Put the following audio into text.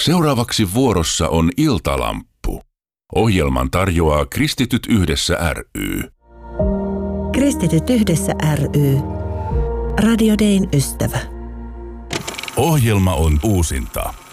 Seuraavaksi vuorossa on Iltalamppu. Ohjelman tarjoaa Kristityt Yhdessä ry. Kristityt Yhdessä ry. Radio Dayn ystävä. Ohjelma on uusinta.